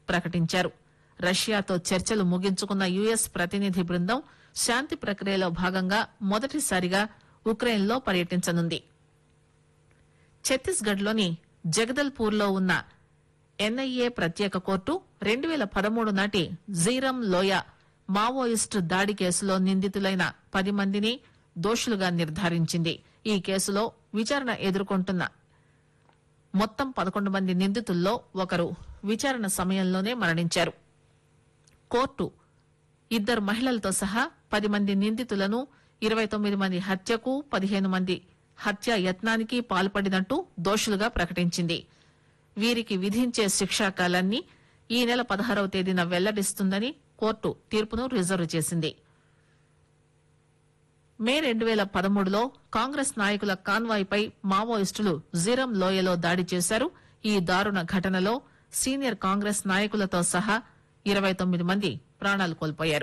ప్రకటించారు. రష్యాతో చర్చలు ముగించుకున్న యుఎస్ ప్రతినిధి బృందం శాంతి ప్రక్రియలో భాగంగా మొదటిసారిగా ఉక్రెయిన్లో పర్యటించనుంది. ఛత్తీస్గఢ్లోని జగదల్పూర్లో ఉన్న ఎన్ఐఏ ప్రత్యేక కోర్టు 2013 నాటి జీరం లోయ మావోయిస్టు దాడి కేసులో నిందితులైన 10 మందిని దోషులుగా నిర్ధారించింది. ఈ కేసులో విచారణ ఎదుర్కొంటున్న మొత్తం 11 మంది నిందితుల్లో ఒకరు విచారణ సమయంలోనే మరణించారు. కోర్టు 2 మహిళలతో సహా 10 మంది నిందితులను 29 మంది హత్యకు 15 మంది హత్యా యత్నానికి పాల్పడినట్టు దోషులుగా ప్రకటించింది. వీరికి విధించే శిక్షాకాలాన్ని ఈ నెల 16వ తేదీన వెల్లడిస్తుందని కోర్టు తీర్పును రిజర్వ్ చేసింది. మే 2013లో కాంగ్రెస్ నాయకుల కాన్వాయ్పై మావోయిస్టులు జీరం లోయలో దాడి చేశారు. ఈ దారుణ ఘటనలో సీనియర్ కాంగ్రెస్ నాయకులతో సహా 29 మంది ప్రాణాలు కోల్పోయారు.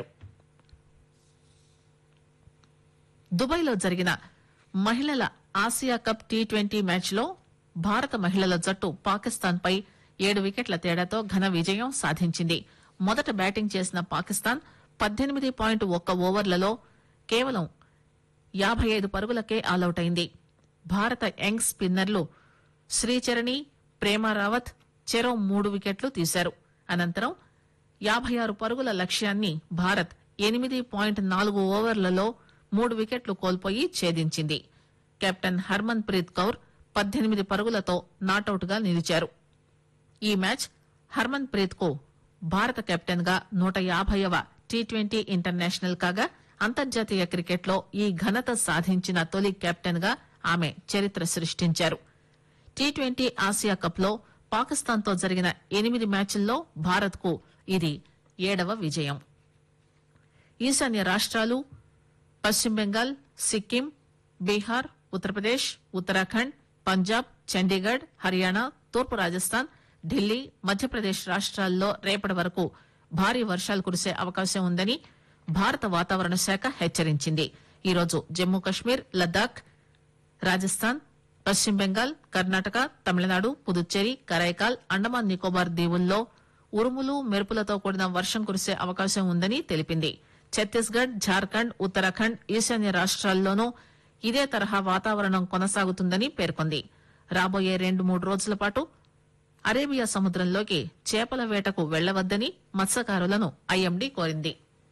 దుబాయ్లో జరిగిన మహిళల ఆసియా కప్ టీ20 మ్యాచ్లో భారత మహిళల జట్టు పాకిస్తాన్ పై 7 వికెట్ల తేడాతో ఘన విజయం సాధించింది. మొదట బ్యాటింగ్ చేసిన పాకిస్తాన్ 18.1 ఓవర్లలో కేవలం 55 పరుగులకే ఆలౌట్ అయింది. భారత యంగ్ స్పిన్నర్లు శ్రీచరణి, ప్రేమ రావత్ చెరో 3 వికెట్లు తీశారు. అనంతరం 56 పరుగుల లక్ష్యాన్ని భారత్ 8.4 ఓవర్లలో 3 వికెట్లు కోల్పోయి ఛేదించింది. కెప్టెన్ హర్మన్ ప్రీత్ కౌర్ 18 పరుగులతో నాటౌట్ గా నిలిచారు. ఈ మ్యాచ్ హర్మన్ ప్రీత్ కు భారత కెప్టెన్ గా 150వ టీ20 ఇంటర్నేషనల్ కాగా అంతర్జాతీయ క్రికెట్లో ఈ ఘనత సాధించిన తొలి కెప్టెన్ గా ఆమె చరిత్ర సృష్టించారు. టీ20 ఆసియా కప్ లో పాకిస్తాన్ తో జరిగిన 8 మ్యాచ్ల్లో భారత్ కు ఇది 7వ విజయం. ఈశాన్య రాష్ట్రాలు పశ్చిమ బెంగాల్, సిక్కిం, బీహార్, ఉత్తరప్రదేశ్, ఉత్తరాఖండ్, పంజాబ్, చండీగఢ్, హర్యానా, తూర్పు రాజస్థాన్, ఢిల్లీ, మధ్యప్రదేశ్ రాష్ట్రాల్లో రేపటి వరకు భారీ వర్షాలు కురిసే అవకాశం ఉందని భారత వాతావరణ శాఖ హెచ్చరించింది. ఈరోజు జమ్మూ కశ్మీర్, లద్దాఖ్, రాజస్థాన్, పశ్చిమ బెంగాల్, కర్ణాటక, తమిళనాడు, పుదుచ్చేరి, కరైకాల్, అండమాన్ నికోబార్ దీవుల్లో ఉరుములు మెరుపులతో కూడిన వర్షం కురిసే అవకాశం ఉందని తెలిపింది. ఛత్తీస్గఢ్, జార్ఖండ్, ఉత్తరాఖండ్, ఈశాన్య రాష్ట్రాల్లోనూ ఇదే తరహా వాతావరణం కొనసాగుతుందని పేర్కొంది. రాబోయే 2-3 రోజుల పాటు అరేబియా సముద్రంలోకి చేపల వేటకు వెళ్లవద్దని మత్స్యకారులను ఐఎండీ కోరింది.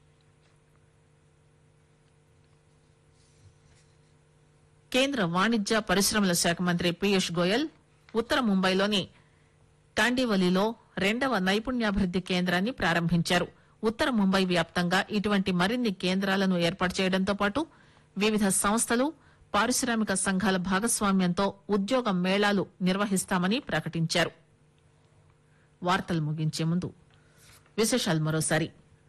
కేంద్ర వాణిజ్య పరిశ్రమల శాఖ మంత్రి పీయూష్ గోయల్ ఉత్తర ముంబైలోని కాండివలిలో 2వ నైపుణ్యాభివృద్ది కేంద్రాన్ని ప్రారంభించారు. ఉత్తర ముంబై వ్యాప్తంగా ఇటువంటి మరిన్ని కేంద్రాలను ఏర్పాటు చేయడంతో పాటు వివిధ సంస్థలు, పారిశ్రామిక సంఘాల భాగస్వామ్యంతో ఉద్యోగ మేళాలు నిర్వహిస్తామని ప్రకటించారు. వార్తలు ముగించే ముందు విశేషాలు మరోసారి.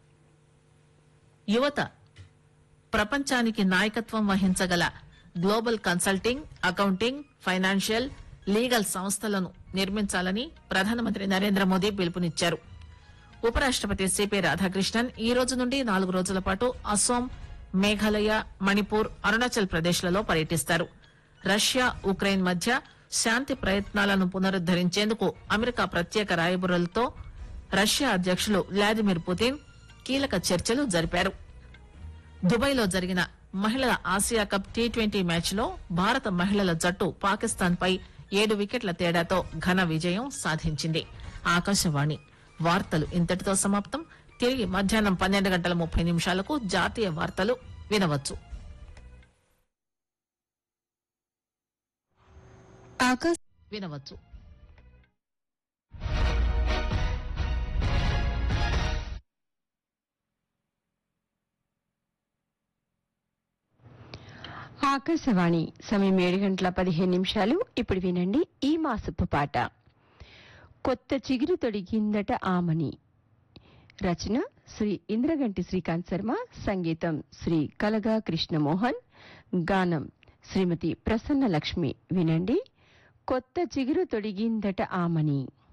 యువత ప్రపంచానికి నాయకత్వం వహించగల global consulting, accounting, financial, legal సంస్థలను నిర్మించాలని ప్రధానమంత్రి నరేంద్ర మోదీ పిలుపునిచ్చారు. ఉపరాష్టపతి సిపి రాధాకృష్ణన్ ఈ రోజు నుండి 4 రోజుల పాటు అస్సాం, మేఘాలయ, మణిపూర్, అరుణాచల్ ప్రదేశ్లలో పర్యటిస్తారు. రష్యా, ఉక్రెయిన్ మధ్య శాంతి ప్రయత్నాలను పునరుద్దరించేందుకు అమెరికా ప్రత్యేక రాయబారులతో రష్యా అధ్యకులు వ్లాదిమిర్ పుతిన్ కీలక చర్చలు జరిపారు. దుబాయ్లో జరిగిన మహిళల ఆసియా కప్ టీ20 మ్యాచ్లో భారత మహిళల జట్టు పాకిస్తాన్ పై 7 వికెట్ల తేడాతో ఘన విజయం సాధించింది. ఆకాశవాణి వార్తలు ఇంతటితో సమాప్తం. తిరిగి మధ్యాహ్నం 12:30 జాతీయ వార్తలు వినవచ్చు. ఆకాశవాణి సమయం 7:15. ఇప్పుడు వినండి ఈ మాసపు పాట. కొత్త చిగురు తొడిగిందట ఆమని. రచన శ్రీ ఇంద్రగంటి శ్రీకాంత్ శర్మ, సంగీతం శ్రీ కలగా కృష్ణమోహన్, గానం శ్రీమతి ప్రసన్న లక్ష్మి. వినండి, కొత్త చిగురు తొడిగిందట ఆమని.